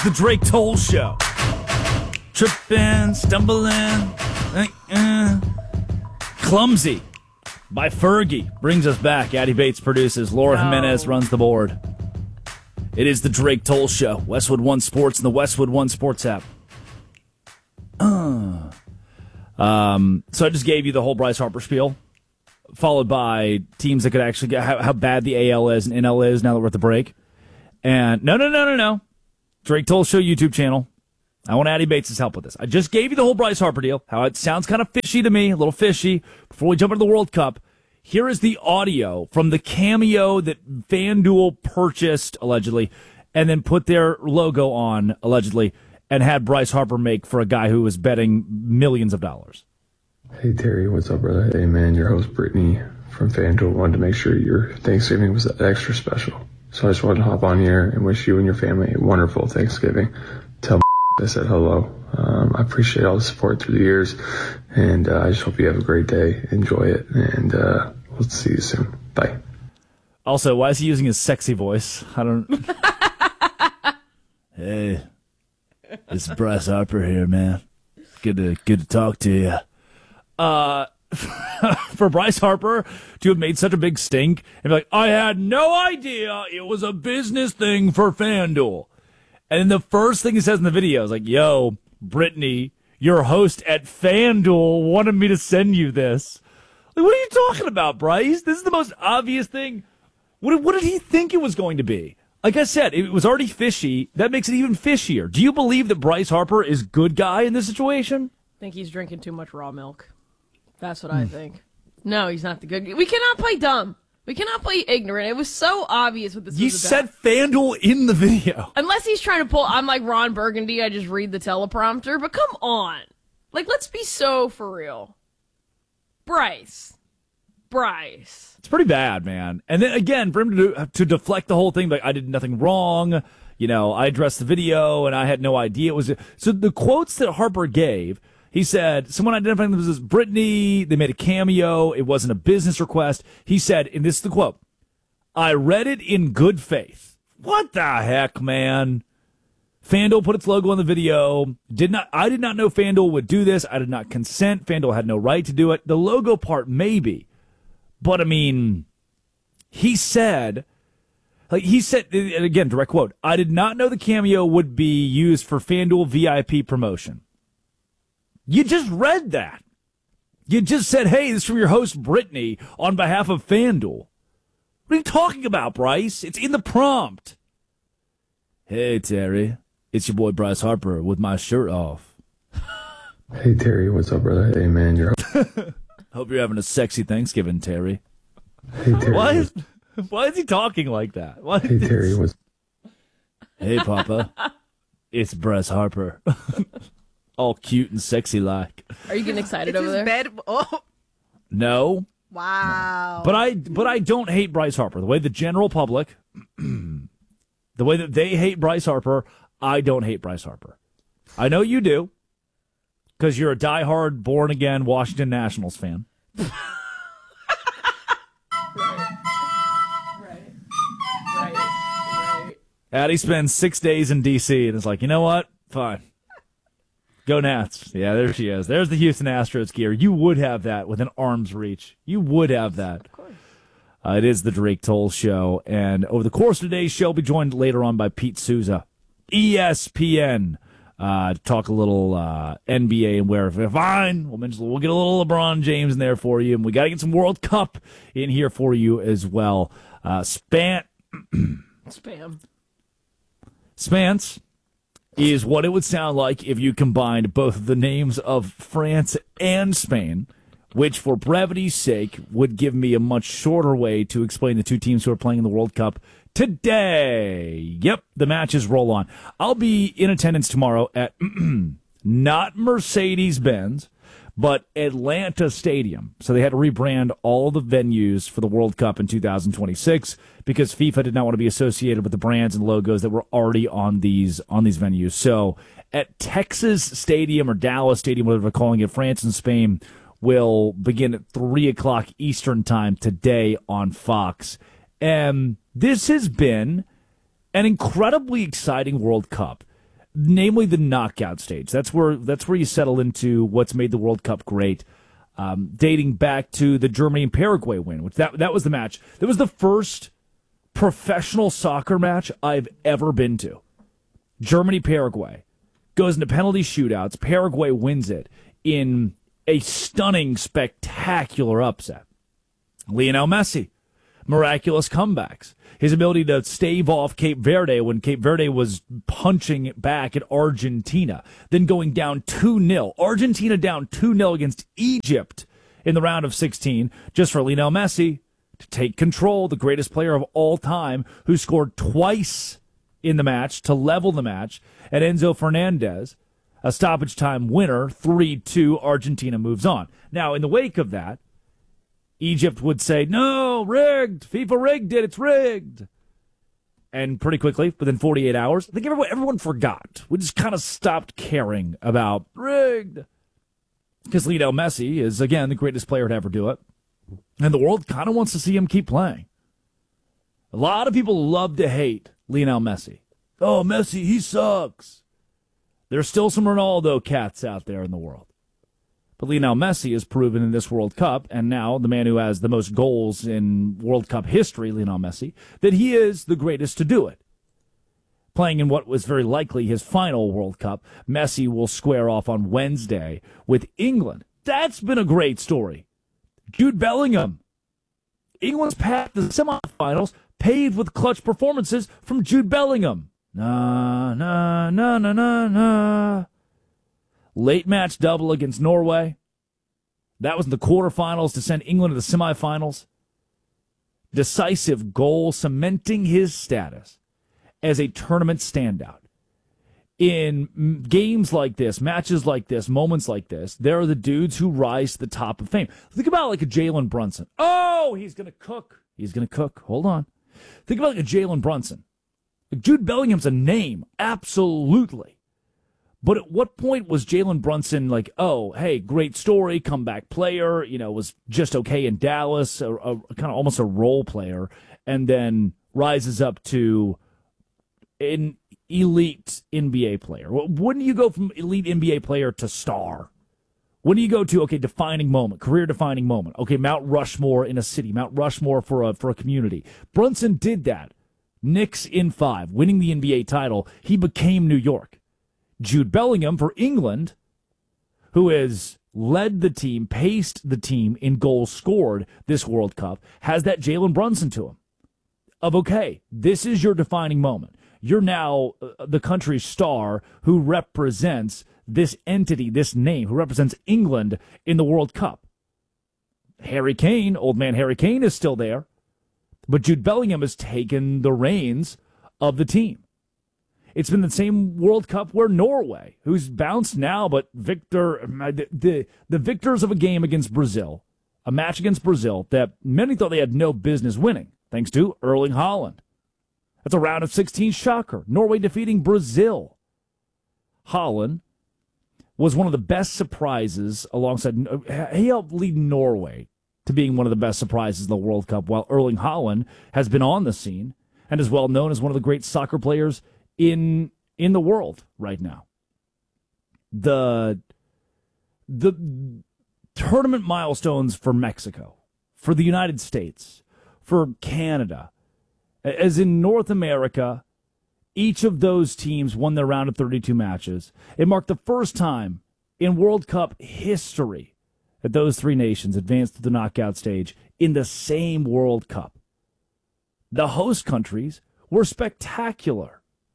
The Drake Toll Show. Tripping, stumbling, clumsy by Fergie brings us back. Addie Bates produces. Laura Jimenez runs the board. It is the Drake Toll Show. Westwood One Sports and the Westwood One Sports app. So I just gave you the whole Bryce Harper spiel, followed by teams that could actually get how bad the AL is and NL is now that we're at the break. And no. Drake Toll Show YouTube channel. I want Addie Bates' help with this. I just gave you the whole Bryce Harper deal, how it sounds kind of fishy to me, a little fishy. Before we jump into the World Cup, here is the audio from the cameo that FanDuel purchased, allegedly, and then put their logo on, allegedly, and had Bryce Harper make for a guy who was betting millions of dollars. Hey, Terry, what's up, brother? Hey, man, your host, Brittany from FanDuel, wanted to make sure your Thanksgiving was extra special. So I just wanted to hop on here and wish you and your family a wonderful Thanksgiving. Tell I said hello. I appreciate all the support through the years, and I just hope you have a great day. Enjoy it, and we'll see you soon. Bye. Also, why is he using his sexy voice? I don't... Hey, it's Bryce Harper here, man. Good to talk to you. For Bryce Harper to have made such a big stink and be like, I had no idea it was a business thing for FanDuel. And then the first thing he says in the video is like, yo, Brittany, your host at FanDuel wanted me to send you this. Like, what are you talking about, Bryce? This is the most obvious thing. What did he think it was going to be? Like I said, it was already fishy. That makes it even fishier. Do you believe that Bryce Harper is good guy in this situation? I think he's drinking too much raw milk. That's what I think. No, he's not the good guy. We cannot play dumb. We cannot play ignorant. It was so obvious what this was about. You said FanDuel in the video. Unless he's trying to pull, I'm like Ron Burgundy, I just read the teleprompter, but come on. Like, let's be so for real. Bryce. It's pretty bad, man. And then, again, for him to deflect the whole thing, like, I did nothing wrong, you know, I addressed the video, and I had no idea it was... So the quotes that Harper gave, he said, someone identifying them as Brittany, they made a cameo, it wasn't a business request. He said, and this is the quote, I read it in good faith. What the heck, man? FanDuel put its logo on the video. I did not know FanDuel would do this. I did not consent. FanDuel had no right to do it. The logo part, maybe. But, I mean, he said, and again, direct quote, I did not know the cameo would be used for FanDuel VIP promotion. You just read that. You just said, hey, this is from your host, Brittany, on behalf of FanDuel. What are you talking about, Bryce? It's in the prompt. Hey, Terry, it's your boy Bryce Harper with my shirt off. Hey, Terry, what's up, brother? Hey, man, your Hope you're having a sexy Thanksgiving, Terry. Hey, Terry. Why is he talking like that? Hey, Terry, what's... Hey, Papa. It's Bryce Harper. All cute and sexy like. Are you getting excited It's over his there? bed. Oh, No. wow. But I don't hate Bryce Harper. The way the general public, the way that they hate Bryce Harper, I don't hate Bryce Harper. I know you do. Because you're a diehard, born-again Washington Nationals fan. Right. Addie spends 6 days in D.C. and is like, you know what? Fine. Go Nats. Yeah, there she is. There's the Houston Astros gear. You would have that within arm's reach. You would have that. Of course. It is the Drake Toll Show. And over the course of today's show, we'll be joined later on by Pete Souza, ESPN. To talk a little NBA and where fine. We'll get a little LeBron James in there for you, and we got to get some World Cup in here for you as well. Spance is what it would sound like if you combined both of the names of France and Spain, which for brevity's sake would give me a much shorter way to explain the two teams who are playing in the World Cup today. Yep, the matches roll on. I'll be in attendance tomorrow at not Mercedes-Benz, but Atlanta Stadium. So they had to rebrand all the venues for the World Cup in 2026 because FIFA did not want to be associated with the brands and logos that were already on these venues. So at Texas Stadium or Dallas Stadium, whatever they're calling it, France and Spain will begin at 3 o'clock Eastern time today on Fox. And this has been an incredibly exciting World Cup. namely the knockout stage. That's where you settle into what's made the World Cup great, dating back to the Germany and Paraguay win, which that was the match. That was the first professional soccer match I've ever been to. Germany-Paraguay goes into penalty shootouts. Paraguay wins it in a stunning, spectacular upset. Lionel Messi, miraculous comebacks. His ability to stave off Cape Verde when Cape Verde was punching back at Argentina, then going down 2-0. Argentina down 2-0 against Egypt in the round of 16, just for Lionel Messi to take control, the greatest player of all time, who scored twice in the match to level the match, and Enzo Fernandez, a stoppage time winner, 3-2, Argentina moves on. Now, in the wake of that, Egypt would say, no, rigged, FIFA rigged it, it's rigged. And pretty quickly, within 48 hours, I think everyone forgot. We just kind of stopped caring about rigged. Because Lionel Messi is, again, the greatest player to ever do it. And the world kind of wants to see him keep playing. A lot of people love to hate Lionel Messi. Oh, Messi, he sucks. There's still some Ronaldo cats out there in the world. But Lionel Messi has proven in this World Cup, and now the man who has the most goals in World Cup history, Lionel Messi, that he is the greatest to do it. Playing in what was very likely his final World Cup, Messi will square off on Wednesday with England. That's been a great story. Jude Bellingham. England's path to the semifinals paved with clutch performances from Jude Bellingham. Na, na, na, na, na, na. Late match double against Norway. That was in the quarterfinals to send England to the semifinals. Decisive goal cementing his status as a tournament standout. In games like this, matches like this, moments like this, there are the dudes who rise to the top of fame. Think about like a Jalen Brunson. Oh, he's going to cook. He's going to cook. Hold on. Think about like a Jalen Brunson. Like Jude Bellingham's a name. Absolutely. But at what point was Jalen Brunson like, oh, hey, great story, comeback player, was just okay in Dallas, a kind of almost a role player, and then rises up to an elite NBA player? When do you go from elite NBA player to star? When do you go to, okay, defining moment, career-defining moment? Okay, Mount Rushmore in a city, Mount Rushmore for a community. Brunson did that. Knicks in 5, winning the NBA title. He became New York. Jude Bellingham for England, who has led the team, paced the team in goals scored this World Cup, has that Jalen Brunson to him. Of, okay, this is your defining moment. You're now the country's star who represents this entity, this name, who represents England in the World Cup. Harry Kane, old man Harry Kane, is still there, but Jude Bellingham has taken the reins of the team. It's been the same World Cup where Norway, who's bounced now, but the victors of a game against Brazil, a match against Brazil that many thought they had no business winning, thanks to Erling Haaland. That's a round of 16 shocker. Norway defeating Brazil. Haaland was one of the best surprises alongside. He helped lead Norway to being one of the best surprises in the World Cup, while Erling Haaland has been on the scene and is well known as one of the great soccer players in the world right now. The tournament milestones for Mexico, for the United States, for Canada, as in North America, each of those teams won their round of 32 matches. It marked the first time in World Cup history that those three nations advanced to the knockout stage in the same World Cup. The host countries were spectacular.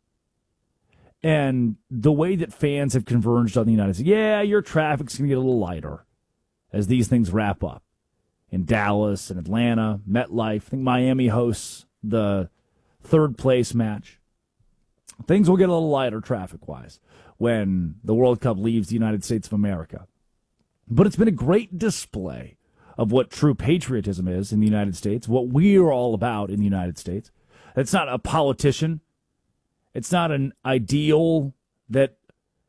And the way that fans have converged on the United States, your traffic's going to get a little lighter as these things wrap up. In Dallas and Atlanta, MetLife, I think Miami hosts the third place match. Things will get a little lighter traffic-wise when the World Cup leaves the United States of America. But it's been a great display of what true patriotism is in the United States, what we're all about in the United States. It's not a politician. It's not an ideal that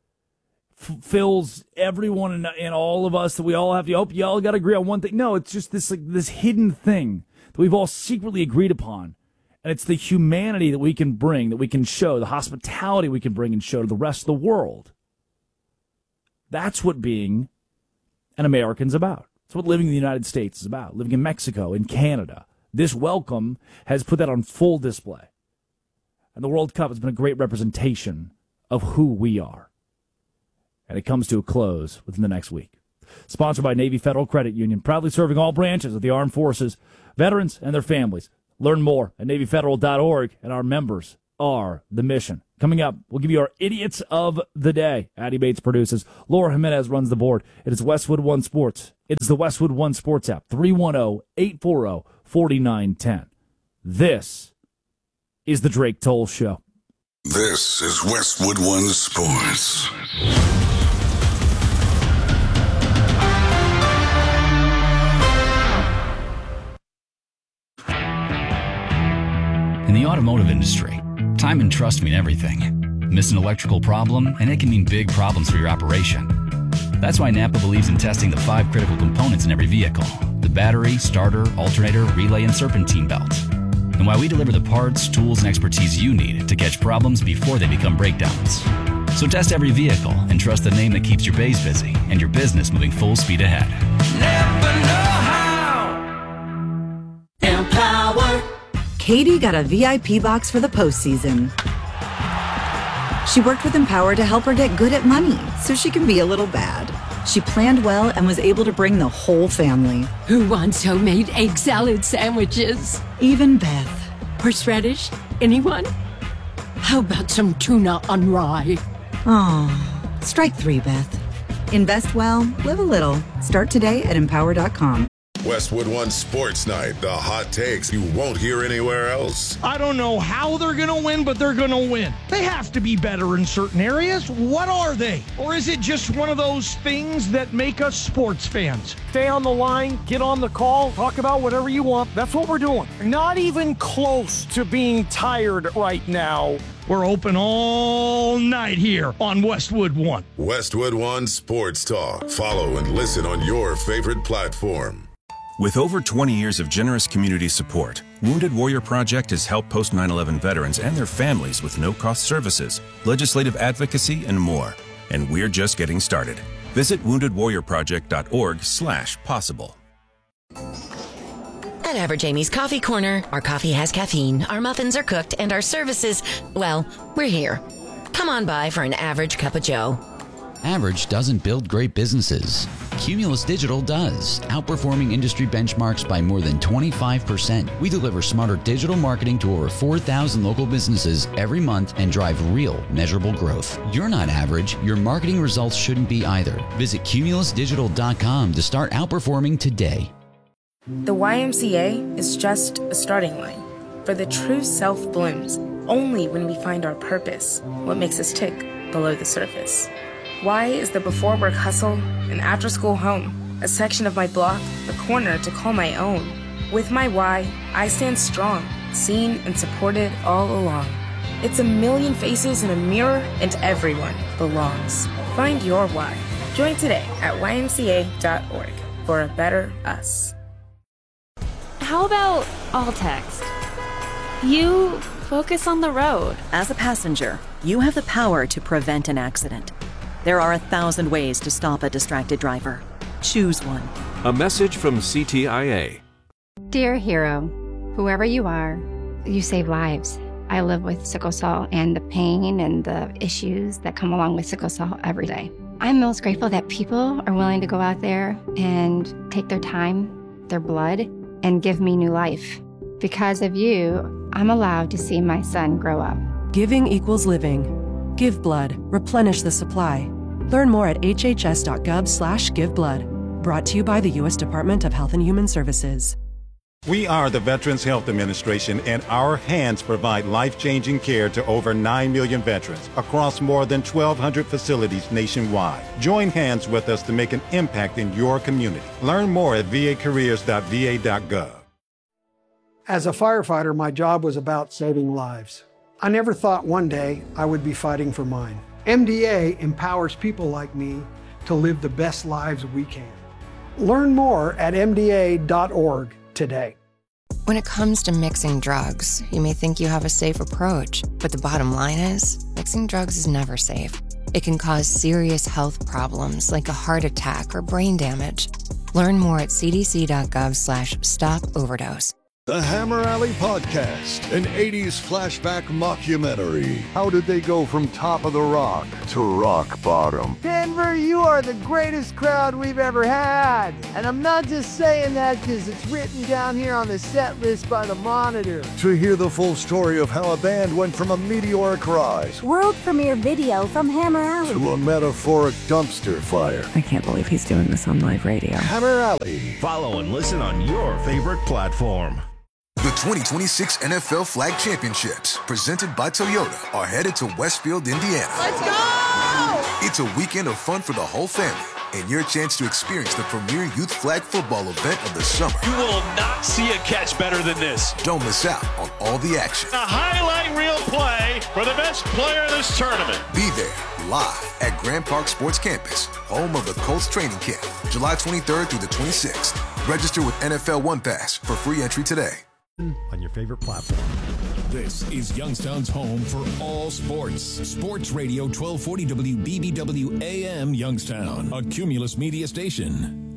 fills everyone and all of us that we all have to, you all got to agree on one thing. No, it's just this hidden thing that we've all secretly agreed upon And it's the humanity that we can bring, that we can show, the hospitality we can bring and show to the rest of the world. That's what being an American's about. That's what living in the United States is about. Living in Mexico, in Canada. This welcome has put that on full display. And the World Cup has been a great representation of who we are. And it comes to a close within the next week. Sponsored by Navy Federal Credit Union, proudly serving all branches of the armed forces, veterans, and their families. Learn more at NavyFederal.org, and our members are the mission. Coming up, we'll give you our Idiots of the Day. Addie Bates produces. Laura Jimenez runs the board. It is Westwood One Sports. It's the Westwood One Sports app, 310-840-4910. This is the Drake Toll Show. This is Westwood One Sports. In the automotive industry, time and trust mean everything. Miss an electrical problem, and it can mean big problems for your operation. That's why Napa believes in testing the 5 critical components in every vehicle: the battery, starter, alternator, relay, and serpentine belt. And why we deliver the parts, tools, and expertise you need to catch problems before they become breakdowns. So test every vehicle and trust the name that keeps your bays busy and your business moving full speed ahead. Never know how. Empower. Katie got a VIP box for the postseason. She worked with Empower to help her get good at money so she can be a little bad. She planned well and was able to bring the whole family. Who wants homemade egg salad sandwiches? Even Beth. Horseradish? Anyone? How about some tuna on rye? Oh, strike 3, Beth. Invest well, live a little. Start today at Empower.com. Westwood One Sports Night, the hot takes you won't hear anywhere else. I don't know how they're going to win, but they're going to win. They have to be better in certain areas. What are they? Or is it just one of those things that make us sports fans? Stay on the line, get on the call, talk about whatever you want. That's what we're doing. Not even close to being tired right now. We're open all night here on Westwood One. Westwood One Sports Talk. Follow and listen on your favorite platform. With over 20 years of generous community support, Wounded Warrior Project has helped post 9/11 veterans and their families with no-cost services, legislative advocacy, and more. And we're just getting started. Visit woundedwarriorproject.org/possible. At Average Amy's Coffee Corner, our coffee has caffeine, our muffins are cooked, and our services, well, we're here. Come on by for an average cup of joe. Average doesn't build great businesses. Cumulus Digital does, outperforming industry benchmarks by more than 25%. We deliver smarter digital marketing to over 4,000 local businesses every month and drive real, measurable growth. You're not average. Your marketing results shouldn't be either. Visit cumulusdigital.com to start outperforming today. The YMCA is just a starting line, for the true self blooms only when we find our purpose, what makes us tick below the surface. Y is the before-work hustle, an after-school home, a section of my block, a corner to call my own. With my Y, I stand strong, seen and supported all along. It's a million faces in a mirror, and everyone belongs. Find your Y. Join today at ymca.org for a better us. How about all text? You focus on the road. As a passenger, you have the power to prevent an accident. There are 1,000 ways to stop a distracted driver. Choose one. A message from CTIA. Dear hero, whoever you are, you save lives. I live with sickle cell and the pain and the issues that come along with sickle cell every day. I'm most grateful that people are willing to go out there and take their time, their blood, and give me new life. Because of you, I'm allowed to see my son grow up. Giving equals living. Give blood. Replenish the supply. Learn more at hhs.gov/giveblood. Brought to you by the U.S. Department of Health and Human Services. We are the Veterans Health Administration, and our hands provide life-changing care to over 9 million veterans across more than 1,200 facilities nationwide. Join hands with us to make an impact in your community. Learn more at vacareers.va.gov. As a firefighter, my job was about saving lives. I never thought one day I would be fighting for mine. MDA empowers people like me to live the best lives we can. Learn more at mda.org today. When it comes to mixing drugs, you may think you have a safe approach, but the bottom line is, mixing drugs is never safe. It can cause serious health problems like a heart attack or brain damage. Learn more at cdc.gov/stop-overdose. The Hammer Alley Podcast, an 80s flashback mockumentary. How did they go from top of the rock to rock bottom? Denver, you are the greatest crowd we've ever had. And I'm not just saying that because it's written down here on the set list by the Monitor. To hear the full story of how a band went from a meteoric rise, world premiere video from Hammer Alley, to a metaphoric dumpster fire. I can't believe he's doing this on live radio. Hammer Alley. Follow and listen on your favorite platform. The 2026 NFL Flag Championships, presented by Toyota, are headed to Westfield, Indiana. Let's go! It's a weekend of fun for the whole family and your chance to experience the premier youth flag football event of the summer. You will not see a catch better than this. Don't miss out on all the action. A highlight reel play for the best player in this tournament. Be there live at Grand Park Sports Campus, home of the Colts training camp, July 23rd through the 26th. Register with NFL One Pass for free entry today. On your favorite platform. This is Youngstown's home for all sports. Sports Radio 1240 WBBW AM Youngstown, a Cumulus media station.